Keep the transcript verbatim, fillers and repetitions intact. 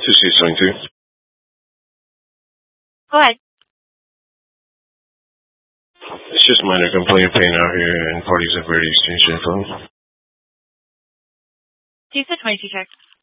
two six seven two. Go ahead. It's just minor complaint pain out here, and parties have already exchanged info. two six twenty-two check.